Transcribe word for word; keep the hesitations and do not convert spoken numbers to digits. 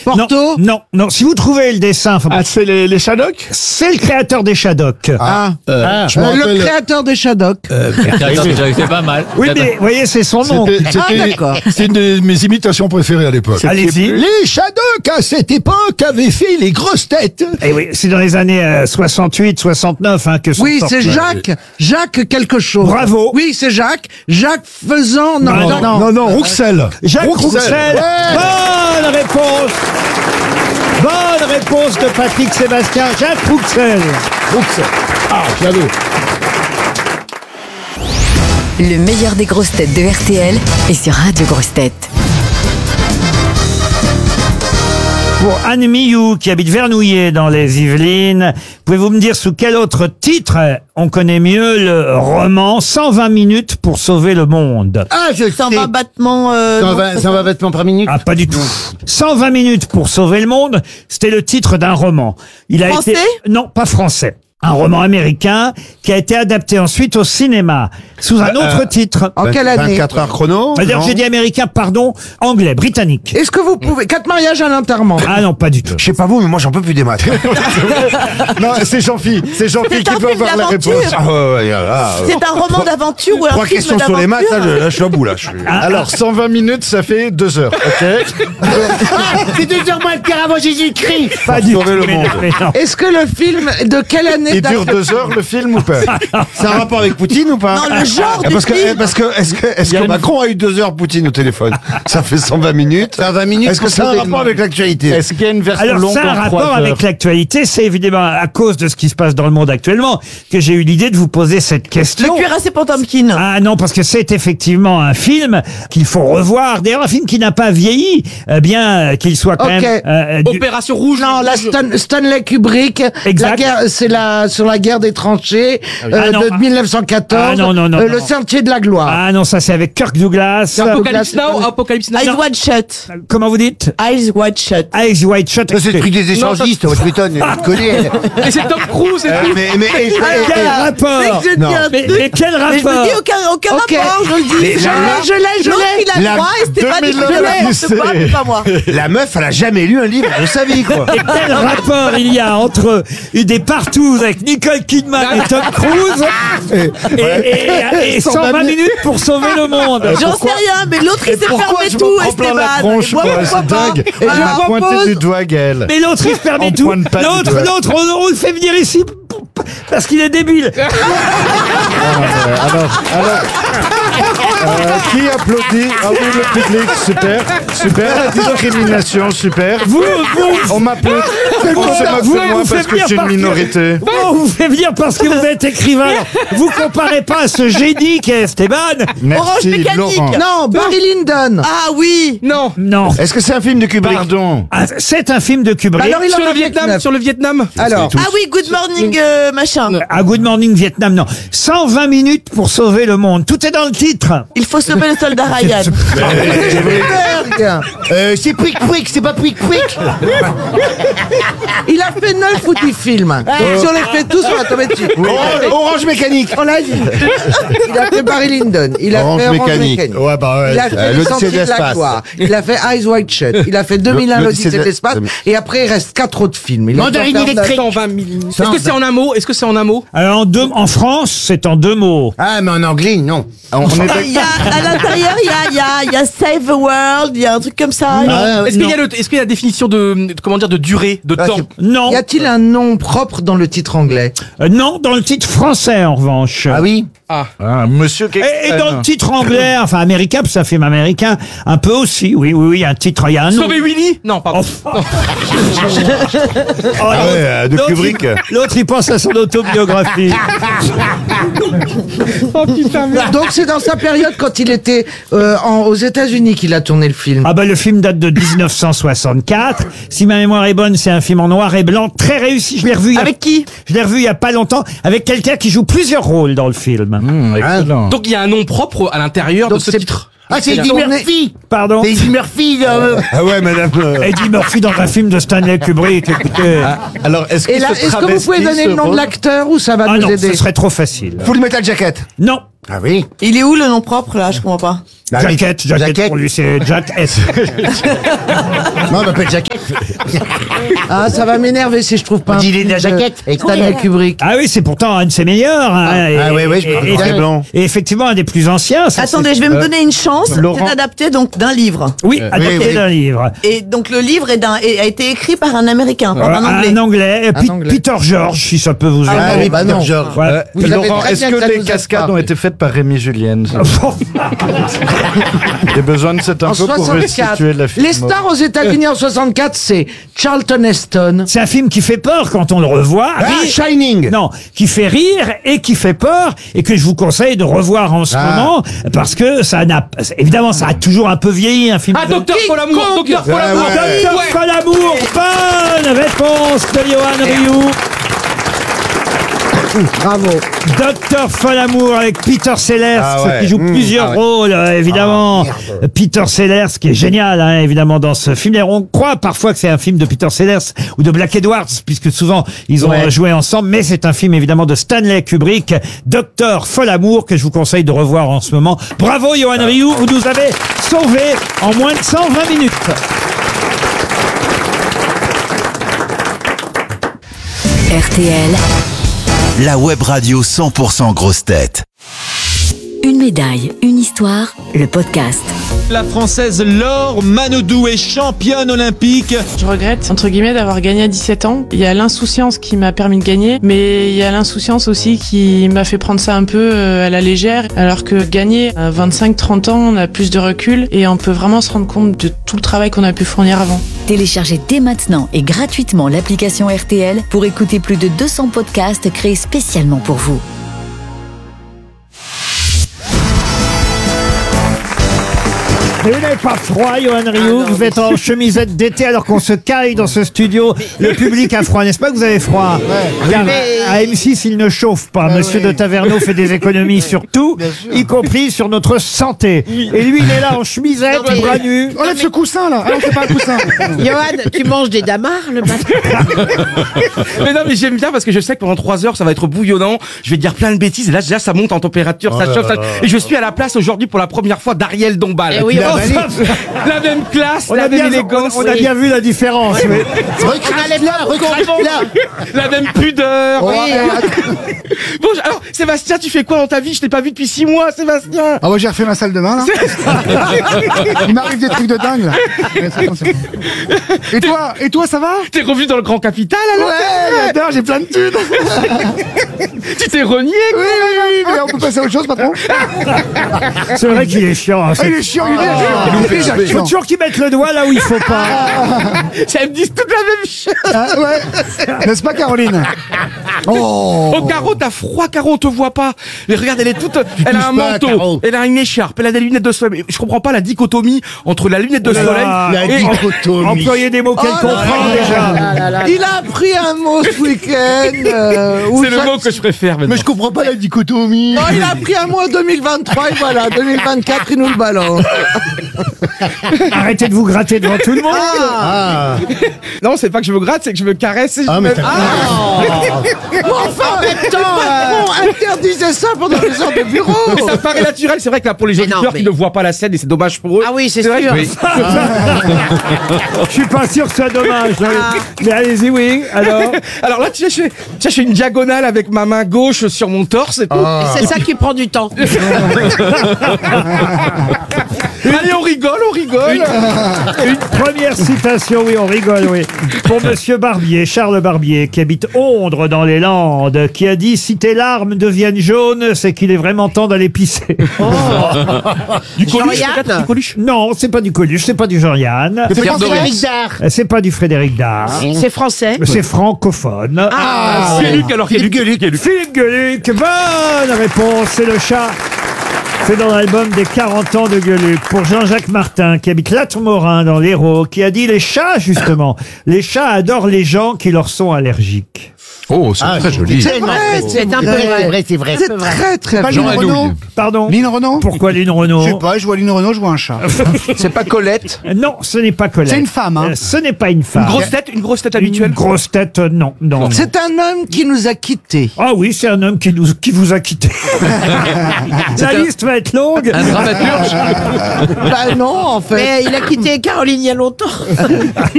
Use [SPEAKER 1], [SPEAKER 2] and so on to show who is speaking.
[SPEAKER 1] Porto.
[SPEAKER 2] Non, non, non. Si vous trouvez le dessin, enfin,
[SPEAKER 3] Ah, c'est les, les Shadocks?
[SPEAKER 2] c'est le créateur des Shadocks.
[SPEAKER 1] Ah,
[SPEAKER 4] Ah,
[SPEAKER 3] Je me
[SPEAKER 1] euh, le
[SPEAKER 3] rappelle-
[SPEAKER 1] créateur des Shadocks.
[SPEAKER 4] c'est pas mal.
[SPEAKER 2] Oui, mais vous voyez, c'est son nom.
[SPEAKER 3] C'était-
[SPEAKER 1] Ah,
[SPEAKER 3] c'était-
[SPEAKER 1] d'accord.
[SPEAKER 3] C'est une de mes imitations préférées à l'époque.
[SPEAKER 2] Allez-y.
[SPEAKER 3] Les Shadocks, à cette époque, avaient fait les grosses têtes.
[SPEAKER 2] Et oui, c'est dans les années euh, soixante-huit, soixante-neuf hein, que sont
[SPEAKER 1] Oui,
[SPEAKER 2] sortis.
[SPEAKER 1] c'est Jacques. Jacques quelque chose.
[SPEAKER 2] Bravo.
[SPEAKER 1] Oui, c'est Jacques. Jacques Faisant. Non,
[SPEAKER 2] Non,
[SPEAKER 1] non, non.
[SPEAKER 3] Non, non, Rouxel.
[SPEAKER 2] Jacques
[SPEAKER 3] Rouxel.
[SPEAKER 2] Rouxel.
[SPEAKER 3] Ouais.
[SPEAKER 2] Bonne réponse. Bonne réponse de Patrick Sébastien. Jacques Rouxel.
[SPEAKER 3] Rouxel. Ah, je l'avais.
[SPEAKER 5] Le meilleur des grosses têtes de R T L est sur Radio Grosses Têtes.
[SPEAKER 2] Pour Anne Millou, qui habite Vernouillet dans les Yvelines, pouvez-vous me dire sous quel autre titre on connaît mieux le roman cent vingt minutes pour sauver le monde?
[SPEAKER 6] Ah, je
[SPEAKER 7] cent
[SPEAKER 6] sais.
[SPEAKER 7] vingt battements. Euh,
[SPEAKER 6] cent
[SPEAKER 7] non,
[SPEAKER 6] vingt, cent vingt battements par minute.
[SPEAKER 2] Ah, pas du tout. cent vingt minutes pour sauver le monde, c'était le titre d'un roman. Il a
[SPEAKER 7] Français
[SPEAKER 2] été... Non, pas français. Un roman américain qui a été adapté ensuite au cinéma sous un autre titre.
[SPEAKER 1] En quelle année?
[SPEAKER 6] vingt-quatre heures chrono.
[SPEAKER 2] D'ailleurs,
[SPEAKER 6] non
[SPEAKER 2] j'ai dit américain, pardon, anglais, britannique.
[SPEAKER 1] Est-ce que vous pouvez... Quatre mariages à l'enterrement.
[SPEAKER 2] Ah non, pas du tout.
[SPEAKER 6] Je sais pas vous, mais moi j'en peux plus des maths.
[SPEAKER 3] Non, c'est Jean-Phi. C'est Jean-Phi
[SPEAKER 7] C'est
[SPEAKER 3] qui
[SPEAKER 7] un
[SPEAKER 3] doit
[SPEAKER 7] film
[SPEAKER 3] avoir la
[SPEAKER 7] d'aventure.
[SPEAKER 3] réponse.
[SPEAKER 6] Ah ouais, ouais, là,
[SPEAKER 7] C'est un roman d'aventure ou un
[SPEAKER 6] Trois
[SPEAKER 7] film
[SPEAKER 6] questions sur les maths, là, je,
[SPEAKER 7] d'aventure.
[SPEAKER 6] là, je suis à bout, là. Je suis-
[SPEAKER 3] Alors, cent vingt minutes, ça fait deux heures, ok?
[SPEAKER 6] C'est deux heures moins de quart avant Jésus-Christ.
[SPEAKER 2] Pas du tout.
[SPEAKER 6] Sauver le
[SPEAKER 2] mais-
[SPEAKER 6] monde.
[SPEAKER 2] mais non.
[SPEAKER 1] Est-ce que le film de quelle année
[SPEAKER 3] Il dure
[SPEAKER 1] date-
[SPEAKER 3] deux heures, le film, ou pas?
[SPEAKER 6] C'est un rapport avec Poutine ou pas?
[SPEAKER 7] Non, le genre
[SPEAKER 6] Ah,
[SPEAKER 7] du
[SPEAKER 6] parce que,
[SPEAKER 7] film.
[SPEAKER 6] parce que, est-ce que, est-ce que Macron a eu deux heures Poutine au téléphone? Ça fait cent vingt minutes. cent vingt minutes. Est-ce que ça a un rapport avec l'actualité?
[SPEAKER 3] Est-ce qu'il y a une version
[SPEAKER 2] Alors,
[SPEAKER 3] longue
[SPEAKER 2] ça a un
[SPEAKER 3] en trois
[SPEAKER 2] rapport
[SPEAKER 3] heures?
[SPEAKER 2] avec l'actualité. C'est évidemment à cause de ce qui se passe dans le monde actuellement que j'ai eu l'idée de vous poser cette
[SPEAKER 7] Le
[SPEAKER 2] question.
[SPEAKER 7] cuirassé Potemkin.
[SPEAKER 2] Ah non, parce que c'est effectivement un film qu'il faut revoir. D'ailleurs, un film qui n'a pas vieilli, euh, bien euh, qu'il soit quand
[SPEAKER 1] Ok.
[SPEAKER 2] même... euh, du-
[SPEAKER 4] Opération Rouge.
[SPEAKER 1] Non, la Stan- Stanley Kubrick.
[SPEAKER 2] Exact.
[SPEAKER 1] La guerre, c'est la sur la guerre des tranchées euh,
[SPEAKER 2] Ah non,
[SPEAKER 1] de
[SPEAKER 2] ah.
[SPEAKER 1] mille neuf cent quatorze.
[SPEAKER 2] Ah non, non, non,
[SPEAKER 1] euh,
[SPEAKER 2] non.
[SPEAKER 1] Le Sentier de la gloire.
[SPEAKER 2] Ah non, ça c'est avec Kirk Douglas.
[SPEAKER 4] Apocalypse Now, Apocalypse Now.
[SPEAKER 7] Eyes Wide Shut.
[SPEAKER 2] Comment vous dites?
[SPEAKER 7] Eyes Wide Shut.
[SPEAKER 2] Eyes Wide Shut.
[SPEAKER 6] Ça, c'est le truc des échangistes, tu m'étonnes, tu connais.
[SPEAKER 4] Et c'est Tom Cruise et
[SPEAKER 6] Euh,
[SPEAKER 4] tout.
[SPEAKER 6] mais, mais, et- et-
[SPEAKER 2] Quel rapport?
[SPEAKER 7] C'est que je
[SPEAKER 6] Non.
[SPEAKER 7] dis un
[SPEAKER 2] Mais,
[SPEAKER 7] truc.
[SPEAKER 2] mais quel
[SPEAKER 7] Mais je
[SPEAKER 2] rapport?
[SPEAKER 7] vous dis aucun, aucun
[SPEAKER 1] Ok.
[SPEAKER 7] rapport, je le dis.
[SPEAKER 6] Mais
[SPEAKER 1] Je
[SPEAKER 6] la-
[SPEAKER 1] l'ai, je l'ai, je
[SPEAKER 7] L'autre,
[SPEAKER 1] l'ai.
[SPEAKER 7] il a
[SPEAKER 6] La
[SPEAKER 7] droit et Stéphane, il
[SPEAKER 3] deux mille
[SPEAKER 7] fait
[SPEAKER 3] ans
[SPEAKER 7] n'importe quoi,
[SPEAKER 3] d'Odyssée.
[SPEAKER 7] c'est pas moi.
[SPEAKER 6] la meuf, elle a jamais lu un livre de sa vie, quoi.
[SPEAKER 2] Et quel rapport il y a entre des partouzes avec Nicole Kidman et Tom Cruise et, et- et cent vingt minutes pour sauver le monde?
[SPEAKER 7] J'en sais rien, mais l'autre il s'est
[SPEAKER 3] Pourquoi
[SPEAKER 7] fermé
[SPEAKER 3] je
[SPEAKER 7] tout,
[SPEAKER 3] me prends plein la
[SPEAKER 7] Esteban.
[SPEAKER 3] tronche,
[SPEAKER 7] Moi,
[SPEAKER 3] quoi,
[SPEAKER 7] pourquoi
[SPEAKER 3] c'est
[SPEAKER 7] pas?
[SPEAKER 3] dingue.
[SPEAKER 1] Et
[SPEAKER 3] Elle
[SPEAKER 1] je
[SPEAKER 3] m'a pointé
[SPEAKER 1] propose-
[SPEAKER 3] du doigt, Gaël.
[SPEAKER 2] Mais l'autre il se permet
[SPEAKER 3] On
[SPEAKER 2] tout.
[SPEAKER 3] pointe pas du
[SPEAKER 2] L'autre,
[SPEAKER 3] doigt.
[SPEAKER 2] l'autre, on, on le fait venir ici pour- parce qu'il est débile.
[SPEAKER 3] Euh, alors, alors, euh, qui applaudit? Ah oui, le public, super, super. La discrimination, super.
[SPEAKER 2] Vous, vous,
[SPEAKER 3] On m'applaudit. On se moque
[SPEAKER 2] vous,
[SPEAKER 3] de moi
[SPEAKER 2] vous
[SPEAKER 3] parce
[SPEAKER 2] faites
[SPEAKER 3] que
[SPEAKER 2] bien
[SPEAKER 3] je suis une
[SPEAKER 2] parce que-
[SPEAKER 3] minorité.
[SPEAKER 2] Bon, on vous fait venir parce que vous êtes écrivain. Alors, vous comparez pas à ce génie qu'est Esteban.
[SPEAKER 7] Orange
[SPEAKER 3] Merci,
[SPEAKER 7] Mécanique.
[SPEAKER 3] Laurent.
[SPEAKER 1] Non, Barry Lyndon.
[SPEAKER 7] Ah oui.
[SPEAKER 4] Non.
[SPEAKER 2] Non.
[SPEAKER 6] Est-ce que c'est un film de Kubrick?
[SPEAKER 3] Pardon.
[SPEAKER 2] Ah, c'est un film de Kubrick.
[SPEAKER 1] Alors, il en
[SPEAKER 4] Sur
[SPEAKER 1] a
[SPEAKER 4] le
[SPEAKER 1] fait
[SPEAKER 4] Vietnam,
[SPEAKER 1] neuf.
[SPEAKER 4] sur le Vietnam.
[SPEAKER 1] Alors,
[SPEAKER 7] Ah oui, Good Morning euh, machin.
[SPEAKER 2] À Good Morning Vietnam, non. cent vingt minutes pour sauver le monde. Tout est dans le titre.
[SPEAKER 7] Il faut sauver le soldat Ryan.
[SPEAKER 1] Spielberg.
[SPEAKER 6] Euh, c'est Pouic Pouic, c'est pas Pouic Pouic.
[SPEAKER 1] Il a fait neuf ou dix films. Donc, si on les fait tous, on va tomber dessus.
[SPEAKER 6] Orange, Orange Mécanique.
[SPEAKER 1] On l'a dit. Il a fait Barry Lyndon. Il a
[SPEAKER 6] Orange
[SPEAKER 1] fait Orange
[SPEAKER 6] Mécanique.
[SPEAKER 1] Mécanique.
[SPEAKER 3] Ouais, bah ouais.
[SPEAKER 1] Il a fait
[SPEAKER 6] Euh,
[SPEAKER 1] Les
[SPEAKER 6] l'Odyssée
[SPEAKER 1] Sentiers
[SPEAKER 6] de
[SPEAKER 1] de la
[SPEAKER 6] l'espace.
[SPEAKER 1] gloire. Il a fait Eyes Wide Shut. Il a fait deux mille un
[SPEAKER 6] L'Odyssée
[SPEAKER 1] l'Odyssée
[SPEAKER 6] de-
[SPEAKER 1] de l'espace. Et après, il reste quatre autres films. Il a
[SPEAKER 6] Mandarine
[SPEAKER 1] dû en faire
[SPEAKER 6] électrique.
[SPEAKER 4] cent vingt mille. Est-ce que c'est en un mot? Est-ce que c'est en un mot?
[SPEAKER 2] Alors, en, deux, en France, c'est en deux mots.
[SPEAKER 6] Ah, mais en anglais, non. On est
[SPEAKER 7] Il y a, à l'intérieur, il y a, il y, a, il y a Save the World, il y a un truc comme ça.
[SPEAKER 6] Ah,
[SPEAKER 4] Est-ce qu'il y a le, est-ce qu'il y a la définition de, de- comment dire, de durée, de
[SPEAKER 6] Ah,
[SPEAKER 4] temps?
[SPEAKER 6] c'est-
[SPEAKER 2] Non.
[SPEAKER 1] Y a-t-il un nom propre dans le titre anglais?
[SPEAKER 2] Euh, non, dans le titre français, en revanche.
[SPEAKER 6] Ah oui.
[SPEAKER 4] Ah.
[SPEAKER 3] Ah, monsieur
[SPEAKER 2] Et, et dans le titre anglais, enfin américain, parce que c'est un film américain, un peu aussi, oui, oui, oui, un titre, il y a un nom.
[SPEAKER 4] Sauver Willy? Non, pardon.
[SPEAKER 2] Oh,
[SPEAKER 4] Non.
[SPEAKER 2] Oh,
[SPEAKER 6] Ah ouais, euh, de
[SPEAKER 2] l'autre,
[SPEAKER 6] Kubrick.
[SPEAKER 2] il- L'autre, il pense à son autobiographie.
[SPEAKER 1] Donc c'est dans sa période quand il était euh, en- aux États-Unis qu'il a tourné le film.
[SPEAKER 2] Ah bah le film date de dix-neuf cent soixante-quatre. Si ma mémoire est bonne, c'est un film en noir et blanc, très réussi. Je l'ai revu. il y a-
[SPEAKER 7] Avec qui?
[SPEAKER 2] Je l'ai revu il y a pas longtemps, avec quelqu'un qui joue plusieurs rôles dans le film.
[SPEAKER 3] Mmh, excellent.
[SPEAKER 4] Donc il y a un nom propre à l'intérieur de
[SPEAKER 1] Donc,
[SPEAKER 4] ce
[SPEAKER 1] c'est-
[SPEAKER 4] titre.
[SPEAKER 6] Ah, c'est Eddie
[SPEAKER 1] tourné-
[SPEAKER 6] Murphy.
[SPEAKER 2] Pardon.
[SPEAKER 6] C'est Eddie Murphy. euh,
[SPEAKER 3] Ah ouais, madame. euh,
[SPEAKER 2] Eddie Murphy dans un film de Stanley Kubrick. Écoutez.
[SPEAKER 3] ah, alors, est-ce
[SPEAKER 1] Et
[SPEAKER 3] qu'il
[SPEAKER 1] là,
[SPEAKER 3] se
[SPEAKER 1] est-ce que vous
[SPEAKER 3] travestit,
[SPEAKER 1] pouvez donner
[SPEAKER 3] ce
[SPEAKER 1] le nom de
[SPEAKER 3] rôle?
[SPEAKER 1] l'acteur ou ça va
[SPEAKER 2] Ah
[SPEAKER 1] nous
[SPEAKER 2] non,
[SPEAKER 1] aider?
[SPEAKER 2] ce serait trop facile.
[SPEAKER 6] Full Metal Jacket.
[SPEAKER 2] Non.
[SPEAKER 6] Ah oui.
[SPEAKER 7] Il est où le nom propre là? Je comprends pas.
[SPEAKER 2] Jacket, Jacket,
[SPEAKER 6] Jacket.
[SPEAKER 2] pour lui c'est Jack S.
[SPEAKER 6] Non, on m'appelle Jacket.
[SPEAKER 1] Ah, ça va m'énerver si je trouve pas.
[SPEAKER 6] On
[SPEAKER 1] un
[SPEAKER 6] dit
[SPEAKER 1] film
[SPEAKER 6] la
[SPEAKER 1] de
[SPEAKER 6] jaquette. Et
[SPEAKER 1] Stanley Kubrick.
[SPEAKER 2] Ah oui, c'est pourtant un de ses meilleurs. Hein, et,
[SPEAKER 6] ah ouais, ouais, je me
[SPEAKER 2] et-
[SPEAKER 6] rappelle.
[SPEAKER 2] et-
[SPEAKER 6] Blanc.
[SPEAKER 2] et effectivement un des plus anciens. ça,
[SPEAKER 7] Attendez,
[SPEAKER 2] c'est-
[SPEAKER 7] je vais me donner une chance.
[SPEAKER 3] Laurent.
[SPEAKER 7] C'est adapté donc d'un livre.
[SPEAKER 2] Oui, adapté
[SPEAKER 6] oui, oui.
[SPEAKER 2] d'un livre.
[SPEAKER 7] Et donc le livre est d'un, est- a été écrit par un Américain, par un Anglais.
[SPEAKER 2] Un anglais,
[SPEAKER 1] Un
[SPEAKER 2] Pe-
[SPEAKER 1] anglais.
[SPEAKER 2] Peter George, si ça peut vous aider.
[SPEAKER 1] Ah, oui, bah non.
[SPEAKER 6] George.
[SPEAKER 2] Voilà.
[SPEAKER 3] Euh,
[SPEAKER 1] Vous savez
[SPEAKER 3] Laurent,
[SPEAKER 1] très
[SPEAKER 3] est-ce
[SPEAKER 1] bien que
[SPEAKER 3] que
[SPEAKER 1] ça
[SPEAKER 3] les
[SPEAKER 1] nous aide
[SPEAKER 3] cascades
[SPEAKER 1] pas.
[SPEAKER 3] ont été faites par Rémi Julienne J'ai besoin de cette
[SPEAKER 1] En
[SPEAKER 3] info pour
[SPEAKER 1] soixante-quatre.
[SPEAKER 3] restituer la film.
[SPEAKER 1] Les stars aux États-Unis en soixante-quatre, c'est Charlton Heston.
[SPEAKER 2] C'est un film qui fait peur quand on le revoit.
[SPEAKER 6] Ah,
[SPEAKER 2] Rire-
[SPEAKER 6] Shining.
[SPEAKER 2] Non, qui fait rire et qui fait peur et que je vous conseille de revoir en ce
[SPEAKER 6] Ah.
[SPEAKER 2] moment parce que ça n'a évidemment ça a toujours un peu vieilli un film.
[SPEAKER 4] Ah,
[SPEAKER 2] de-
[SPEAKER 4] Docteur Folamour, Docteur Folamour.
[SPEAKER 6] ouais, ouais.
[SPEAKER 2] Docteur
[SPEAKER 4] Ouais.
[SPEAKER 2] Folamour, bonne réponse de Johan Rioux.
[SPEAKER 1] Bravo.
[SPEAKER 2] Docteur Folamour avec Peter Sellers
[SPEAKER 6] Ah ouais.
[SPEAKER 2] qui joue
[SPEAKER 6] Mmh,
[SPEAKER 2] plusieurs
[SPEAKER 6] ah ouais.
[SPEAKER 2] rôles euh, évidemment.
[SPEAKER 6] Ah,
[SPEAKER 2] Peter Sellers qui est génial hein, évidemment dans ce film. Et on croit parfois que c'est un film de Peter Sellers ou de Black Edwards puisque souvent ils ont
[SPEAKER 1] Ouais.
[SPEAKER 2] joué ensemble, mais c'est un film évidemment de Stanley Kubrick, Docteur Folamour, que je vous conseille de revoir en ce moment. Bravo Johan Rioux, vous nous avez sauvé en moins de cent vingt minutes.
[SPEAKER 5] R T L,
[SPEAKER 8] La web radio cent pour cent grosse tête.
[SPEAKER 5] une médaille, une histoire, le podcast.
[SPEAKER 9] La Française Laure Manodou est championne olympique.
[SPEAKER 10] Je regrette, entre guillemets, d'avoir gagné à dix-sept ans. Il y a l'insouciance qui m'a permis de gagner, mais il y a l'insouciance aussi qui m'a fait prendre ça un peu euh, à la légère, alors que gagner à vingt-cinq trente ans, on a plus de recul et on peut vraiment se rendre compte de tout le travail qu'on a pu fournir avant.
[SPEAKER 5] Téléchargez dès maintenant et gratuitement l'application R T L pour écouter plus de deux cents podcasts créés spécialement pour vous.
[SPEAKER 2] Mais vous n'avez pas froid, Johan Rioux, vous êtes en chemisette d'été alors qu'on se caille dans ce studio. Le public a froid, n'est-ce pas que vous avez froid? Car à M six, il ne chauffe pas. Monsieur de Taverneau fait des économies sur tout, y compris sur notre santé. Et lui, il est là en chemisette,
[SPEAKER 7] Non, mais-
[SPEAKER 2] bras nus.
[SPEAKER 3] Enlève ce coussin là. Ah non, c'est pas un coussin.
[SPEAKER 7] Johan, tu manges des damars le matin?
[SPEAKER 4] Mais non, mais j'aime bien parce que je sais que pendant trois heures, ça va être bouillonnant. Je vais dire plein de bêtises et là, déjà, ça monte en température, ça chauffe. ça- Et je suis à la place aujourd'hui pour la première fois d'Ariel Dombal.
[SPEAKER 7] Eh oui,
[SPEAKER 4] Oh,
[SPEAKER 7] on-
[SPEAKER 4] ça- la même classe,
[SPEAKER 2] On
[SPEAKER 4] la
[SPEAKER 2] a, bien,
[SPEAKER 4] même élégance,
[SPEAKER 2] on a bien vu la différence. oui.
[SPEAKER 6] Recrache-la, recrache-la.
[SPEAKER 4] la même pudeur.
[SPEAKER 6] Oui.
[SPEAKER 4] Bon, je- alors, Sébastien, tu fais quoi dans ta vie? Je t'ai pas vu depuis six mois, Sébastien.
[SPEAKER 3] Ah ouais, j'ai refait ma salle de bain là. Il m'arrive des trucs de dingue là. Mais c'est bon, c'est bon. Et toi, et toi, ça va?
[SPEAKER 4] T'es revenu dans le Grand Capital, alors?
[SPEAKER 3] Ouais, j'adore, j'ai plein de thunes.
[SPEAKER 4] Tu t'es renié, quoi.
[SPEAKER 3] Oui, oui, oui, mais on peut passer à autre chose, patron.
[SPEAKER 2] C'est vrai qu'il est chiant. hein,
[SPEAKER 3] Ah,
[SPEAKER 2] c'est-
[SPEAKER 3] il est chiant, il est chiant. Il est
[SPEAKER 2] Il faut
[SPEAKER 3] chiant.
[SPEAKER 2] toujours qu'il mette le doigt là où il faut pas.
[SPEAKER 4] Ça me dit toute la même chose.
[SPEAKER 3] Ah, ouais. N'est-ce pas, Caroline? Oh.
[SPEAKER 4] Oh, Caro, t'as froid, Caro, on te voit pas. Mais regarde, elle est toute, elle a un
[SPEAKER 6] touches pas,
[SPEAKER 4] manteau,
[SPEAKER 6] Caro.
[SPEAKER 4] elle a une écharpe, elle a des lunettes de soleil. Mais je comprends pas la dichotomie entre la lunette de
[SPEAKER 2] Oh là
[SPEAKER 4] soleil
[SPEAKER 2] là.
[SPEAKER 6] La
[SPEAKER 4] et...
[SPEAKER 6] dichotomie.
[SPEAKER 2] Employer des mots qu'elle
[SPEAKER 1] Oh là
[SPEAKER 2] comprend
[SPEAKER 1] là
[SPEAKER 2] déjà.
[SPEAKER 1] là là. Il a appris un mot ce week-end. euh, où
[SPEAKER 4] C'est le
[SPEAKER 1] chaque-
[SPEAKER 4] mot que je préfère maintenant.
[SPEAKER 6] Mais je comprends pas la dichotomie.
[SPEAKER 1] Non, il a appris un mot en deux mille vingt-trois et voilà, deux mille vingt-quatre, il nous le balance.
[SPEAKER 2] Arrêtez de vous gratter devant tout le monde.
[SPEAKER 6] Ah.
[SPEAKER 4] Non, c'est pas que je me gratte, c'est que je me caresse. et je
[SPEAKER 6] Ah, mais
[SPEAKER 4] me-
[SPEAKER 6] t'as-
[SPEAKER 1] Mais enfin, en même temps, patron, interdisez ça pendant les heures de bureau.
[SPEAKER 4] Mais ça paraît naturel, c'est vrai que là pour les
[SPEAKER 7] Mais non,
[SPEAKER 4] auditeurs
[SPEAKER 7] mais-
[SPEAKER 4] qui ne voient pas la scène et c'est dommage pour eux.
[SPEAKER 7] Ah oui, c'est
[SPEAKER 4] vrai
[SPEAKER 7] sûr.
[SPEAKER 4] que-
[SPEAKER 2] Je suis pas sûr que ce soit dommage.
[SPEAKER 7] Ah.
[SPEAKER 2] Mais allez-y, oui. Alors,
[SPEAKER 4] Alors là, tu sais, je fais, tu sais, je fais une diagonale avec ma main gauche sur mon torse et tout.
[SPEAKER 7] C'est ça qui prend du temps.
[SPEAKER 4] Allez, on rigole, on rigole.
[SPEAKER 2] une première citation, oui, on rigole, oui. Pour Monsieur Barbier, Charles Barbier, qui habite Ondre dans les Landes, qui a dit « Si tes larmes deviennent jaunes, c'est qu'il est vraiment temps d'aller pisser.
[SPEAKER 4] Du Coluche,
[SPEAKER 7] Jean-Yann
[SPEAKER 4] peut-être, du Coluche.
[SPEAKER 2] Non, c'est pas du Coluche, c'est pas du Jean-Yann,
[SPEAKER 6] C'est
[SPEAKER 4] Pierre
[SPEAKER 6] pas
[SPEAKER 4] Doris.
[SPEAKER 6] Frédéric Dard.
[SPEAKER 2] c'est pas du Frédéric Dard,
[SPEAKER 7] C'est français.
[SPEAKER 2] c'est francophone.
[SPEAKER 4] Ah, c'est Luc alors,
[SPEAKER 6] Philippe Gueluc.
[SPEAKER 2] Philippe Gueluc, bonne réponse, c'est le chat. C'est dans l'album des quarante ans de Gueluc. Pour Jean-Jacques Martin, qui habite Latremorin dans l'Hérault, qui a dit les chats, justement, les chats adorent les gens qui leur sont allergiques.
[SPEAKER 11] Oh, c'est très joli.
[SPEAKER 1] C'est vrai,
[SPEAKER 7] C'est un peu vrai, c'est vrai.
[SPEAKER 1] C'est très très
[SPEAKER 3] Pas
[SPEAKER 1] bien.
[SPEAKER 3] Lynn Renault.
[SPEAKER 2] Pardon.
[SPEAKER 3] Lynn Renault.
[SPEAKER 2] Pourquoi Lynn Renault?
[SPEAKER 3] Je sais pas, je vois Lynn Renault, je vois un chat.
[SPEAKER 11] C'est pas Colette.
[SPEAKER 2] Non, ce n'est pas Colette.
[SPEAKER 3] C'est une femme, hein.
[SPEAKER 2] Euh, Ce n'est pas une femme.
[SPEAKER 4] Une grosse tête, une grosse tête
[SPEAKER 2] Une
[SPEAKER 4] habituelle.
[SPEAKER 2] grosse tête, euh, non. non, non.
[SPEAKER 1] C'est un homme qui nous a quittés.
[SPEAKER 2] Ah oui, c'est un homme qui, nous, qui vous a quitté. La liste va être longue.
[SPEAKER 11] Un dramaturge.
[SPEAKER 1] Bah non, en fait.
[SPEAKER 7] Mais il a quitté Caroline il y a longtemps.